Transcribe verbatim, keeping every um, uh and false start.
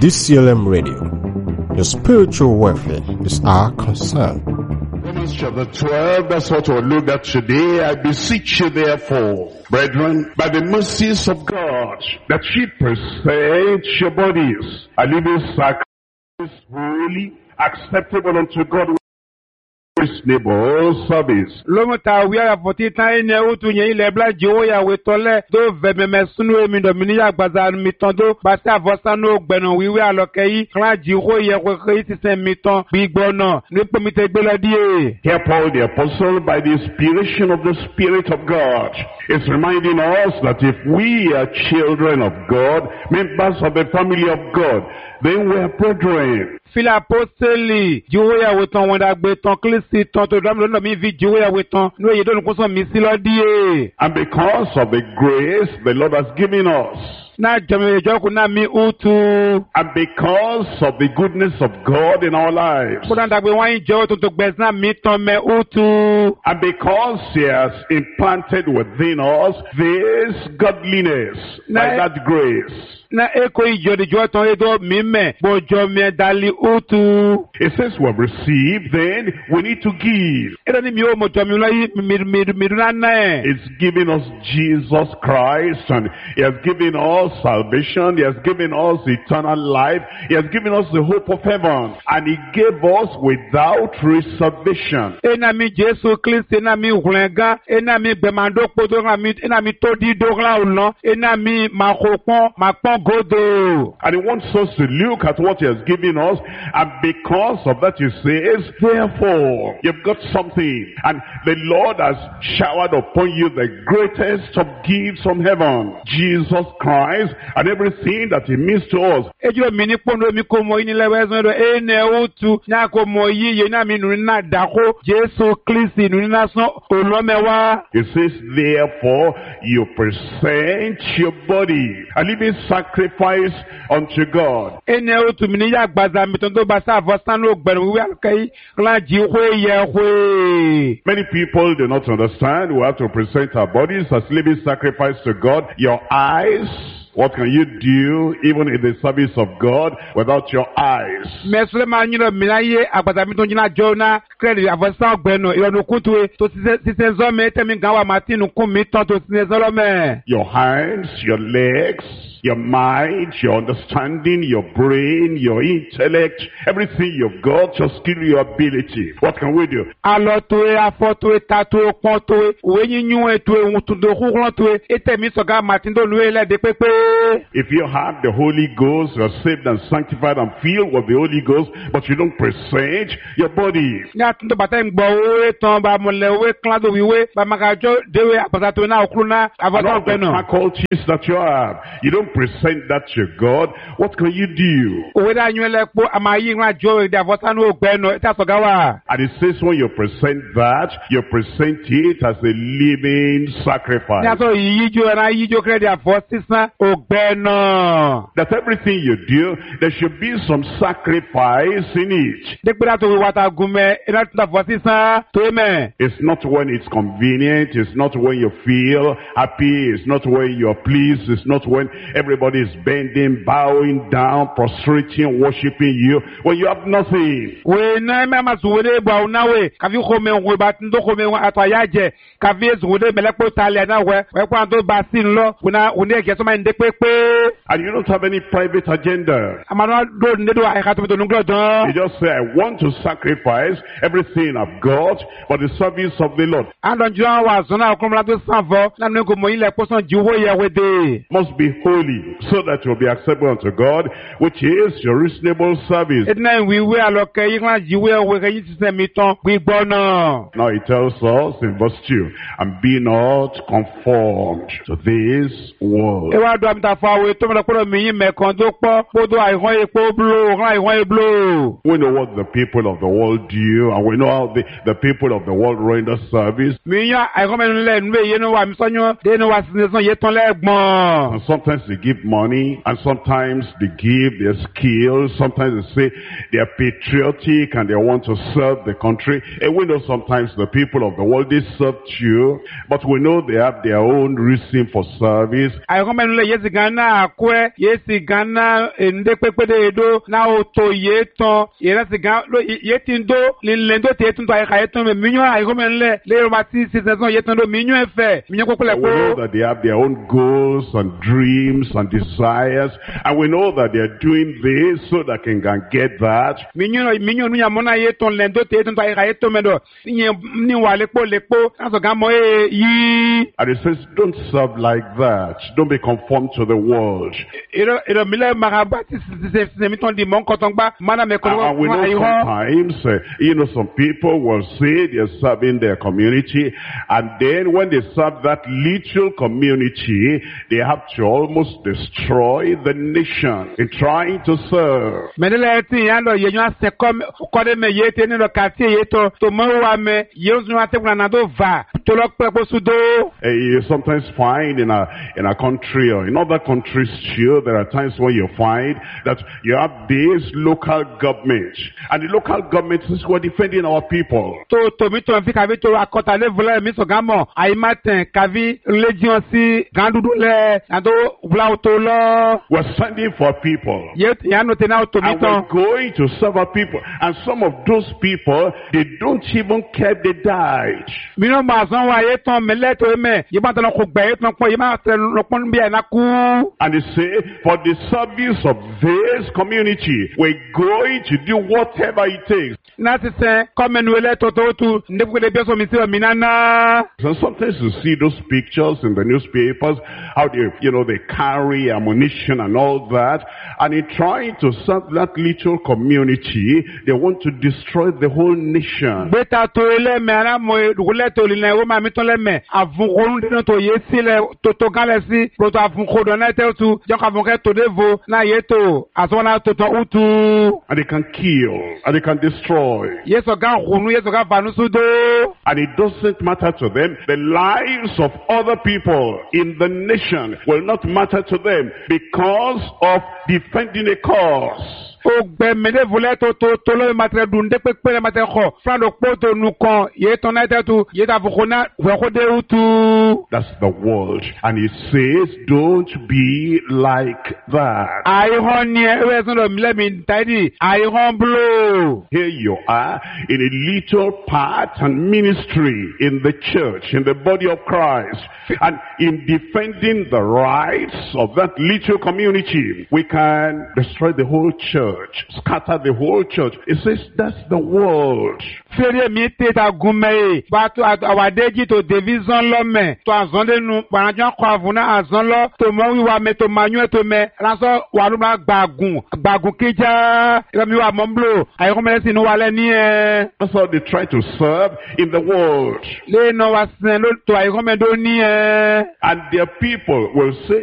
D C L M Radio. Your spiritual welfare is our concern. Romans chapter twelve, that's what we'll look at today. I beseech you therefore, brethren, by the mercies of God, that ye present your bodies a living sacrifice, holy, acceptable unto God, reasonable service. Lomota we are forty time ne utu nye ile bla jiwo ya wetole do vememe sunu emi domini ya gbaza mitondo basi avosa no gbeno wiwe aloke yi kla jiwo ye kweke ti se miton gbigbono ni pe mi te gbe lo die. Here Paul the apostle, by the inspiration of the Spirit of God, is reminding us that if we are children of God, members of the family of God, then we are brethren. Fila apostoli jiwo ya weton wanda gbe ton klisi ton to dam lo mi vi jiwo ya weton no ye don ko so mi si lo die. And because of the grace the Lord has given us, na jame joku na mi utu, and because of the goodness of God in our lives, ko dan dagbe wan je to to gbe na mi ton me utu, and because He has implanted within us this godliness by that grace. Na eko ijo de jo ton edo mi me bojo mi dali utu. It says we have received, then we need to give. Era ni mi o mo jo mi lo yi mi mi mi na na. It's giving us Jesus Christ, and He has given us salvation. He has given us eternal life. He has given us the hope of heaven, and He gave us without reservation. Ena mi Jesu Christ, ena mi hulenga, ena mi bemando podo mi, ena mi todi dogla uno, ena mi makopon makpon godo. And He wants us to look at what He has given us, and because of that He says, therefore, you've got something, and the Lord has showered upon you the greatest of gifts from heaven, Jesus Christ, and everything that He means to us. Ejo mi ni pondo mi ko mo ini lewe zo do ene utu na ko mo yiye na mi nu na dako Jesu Christ nu na so olomewa. It says, therefore, you present your body a living sacrifice unto God. Ene utu mi ni ya gbaza mi ton do ba sa vosan lo gbero wi alkai kla ji hwe ye hwe. Many people do not understand. We have to present our bodies as living sacrifice to God. Your eyes, what can you do even in the service of God without your eyes? Mesle ma nyiro mi na ye agbada mi ton jina jona credit avosan gbeno ironu kutu to ti se zo me temi gan wa martin kun mi ton to ti se zo me. Your hands, your legs, your mind, your understanding, your brain, your intellect, everything you've got, your skill, your ability. What can we do? Alo to e afo to e tato e pon to e we yinyu e to e untu do kuran to e etemi so ga martin do lu ele de pepe. If you have the Holy Ghost, you are saved and sanctified and filled with the Holy Ghost, but you don't present your body. Ya tundo bata ngbo we ton ba mo le we clan do wi we ba magajo de we apata to na okruna avosan gbeno. Faculties that you have, you don't present that to God. What can you do? We da nyu ele po amayi ran jo de avosan o gbeno ta so ga wa. And it says when you present that, you present it as a living sacrifice. Ya so yi jo na yi jo credit avosan o gbeno. That everything you do, there should be some sacrifice in it. De gbera to wata gume ina ta avosan to me. It's not when it's convenient, it's not when you feel happy, it's not when you're pleased, it's not when everybody is bending, bowing down, prostrating, worshiping you, when you have nothing. We na me ma zuwe ba na we ka vi ko me we ba ndo ko me ataya je ka vi zuwe me le po tale na we we kwa ndo ba sin lo una une ke so ma nde pepe. And you don't have any private agenda. Amana do ndedo ai ka to do nglo don. You just say, I want to sacrifice everything I've got for the service of the Lord. And on John was na ko mla to sanvo na me ko mo ile po san jiwo ye we de. Must be holy, so that you'll be acceptable unto God, which is your reasonable service. Et na we we aloke yi kan jiwo we ke yi ti se mi ton gbigbono. Now he tells us in verse two, and be not conformed to this world. E wa do am ta fa we to me ko mi yin me kan do po podo ai hon epo blow, ran ai hon e blow. We know what the people of the world do, and we know how the, the people of the world render service. Mi yan ai hon me le nwe ye no wa mi so yan de no wa sin so ye ton le gbon. And sometimes they give money, and sometimes they give their skills. Sometimes they say they are patriotic and they want to serve the country. And we know sometimes the people of the world, they serve you, but we know they have their own reason for service. Ayikomenule yesi Ghana akwe yesi Ghana ndekpekpede edo na oto yeton yesi Ghana yetindo lilendo tetundo ayikayeton me minyo ayikomenule le romati season yetondo minyo efe minyo kokole We know that they have their own goals and dreams and desires, and we know that they are doing this so that they can get that. Minyo minyo nunya mona yeton lendo tetundo ayikayeton me do ni walepo lepo aso gamo e yi. And it says, don't serve like that. Don't be conformed to the world. Ero ero mile magabati se miton di mon kotongba mana me kono. And we know sometimes, uh, you know, some people will say they're serving their community, and then when they serve that little community, they have to almost destroy the nation in trying to serve. Menele ti yando yenyo se kom kode me yete ni lo quartier yeto to mo wa me yezu ate kuna do va to lo pepo sudo. You sometimes find in a in a country or in other countries too, there are times when you find that you have this local government, and the local government is who are defending our people. To to mi to fi kavi to akota le vula mi so gamo ai matin kavi legion si gandudu le ando vula to lo. We're standing for people. Yet yano tena to mi And we're to. going to serve our people. And some of those people, they don't even care if they died. Mi no ma zon wa yeton mele to me yeba to ko gbe yeton po yema te lo pon bi na ku. And they say, for the service of this community, we're going to do whatever it takes. Na ti se come nu ele to to tu ndebu de beso mi se mi nana. And sometimes you see those pictures in the newspapers, how they, you know, they carry ammunition and all that. And in trying to serve that little community, they want to destroy the whole nation. Beta to ele me ara mo rule to le wo ma mi to le me avun korun de to ye si le to to gale si pro to avun ko do na te tu jo ka avun ke to devo na ye to aso na to to utu. And they can kill, and they can destroy. Yeso ga hunu yeso ga vanu sudo. And it doesn't matter to them. The lives of other people in the nation will not matter to them because of defending a cause. O gbe mede vule to to to lo matre dunde pepe matre kho frando poto nu kon ye ton na tetu ye ta vukona we ko de utu. That's the world. And it says, don't be like that. Ai honie we so lo mle mi tadi ai hon blow. Here you are in a little part and ministry in the church, in the body of Christ. And in defending the rights of that little community, we can destroy the whole church, scatter the whole church. It says that's the world. Fere mi te ta gume ba to awadeji to division lo me to azonde nu panajo kwa vuna azon lo to mo wi wa me to manu to me ranso wa lu ma gbagun gbagun keja ira mi wa mo mblo ayi ko mele sinu wa le ni e. That's how they try to serve in the world. Le no wa sen lo to ayi ko me do ni e. And their people will say,